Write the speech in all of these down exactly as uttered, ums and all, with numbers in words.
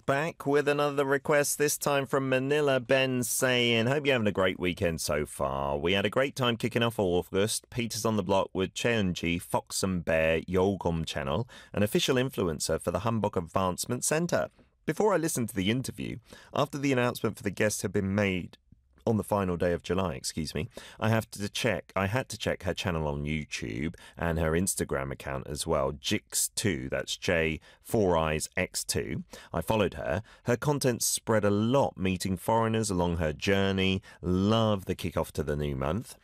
Back with another request, this time from Manila. Ben saying, hope you're having a great weekend so far. We had a great time kicking off August. Peter's on the block with Cheonji, Fox and Bear, Yogom channel, an official influencer for the Hanbok Advancement Centre. Before I listened to the interview, after the announcement for the guests had been made on the final day of July, excuse me, I have to check, I had to check her channel on YouTube and her Instagram account as well, Jix two, that's J four eyes X two. I followed her. Her content spread a lot, meeting foreigners along her journey. Love the kickoff to the new month.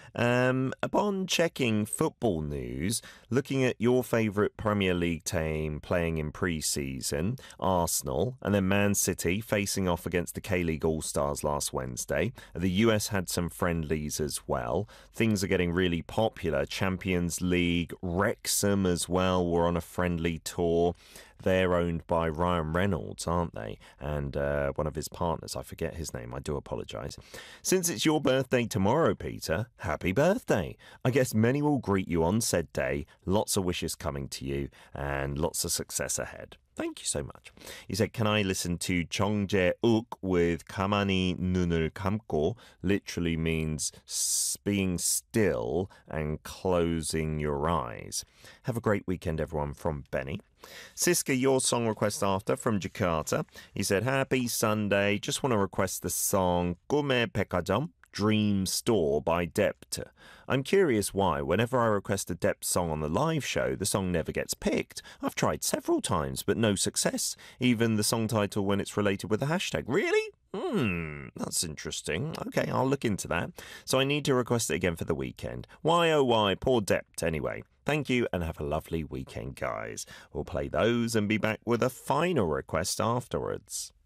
Um, upon checking football news, looking at your favourite Premier League team playing in pre-season, Arsenal, and then Man City facing off against the K-League All-Stars last Wednesday. The U S had some friendlies as well. Things are getting really popular. Champions League, Wrexham as well were on a friendly tour. They're owned by Ryan Reynolds, aren't they? And uh, one of his partners, I forget his name, I do apologise. Since it's your birthday tomorrow, Peter, happy birthday. I guess many will greet you on said day. Lots of wishes coming to you and lots of success ahead. Thank you so much. He said, can I listen to Jung Jae-uk with 가만히 눈을 감고, literally means being still and closing your eyes. Have a great weekend, everyone, from Benny. Siska, your song request after from Jakarta. He said, happy Sunday. Just want to request the song 꿈의 백화점, Dream Store by Dept. I'm curious why, whenever I request a Dept song on the live show, the song never gets picked. I've tried several times, but no success. Even the song title when it's related with the hashtag. Really? Hmm, that's interesting. Okay, I'll look into that. So I need to request it again for the weekend. Why, oh why, poor Dept anyway. Thank you and have a lovely weekend, guys. We'll play those and be back with a final request afterwards.